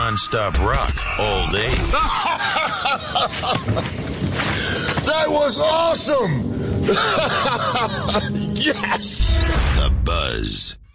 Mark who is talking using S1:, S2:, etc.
S1: non-stop rock all day.
S2: That was awesome! Yes!
S1: The Buzz.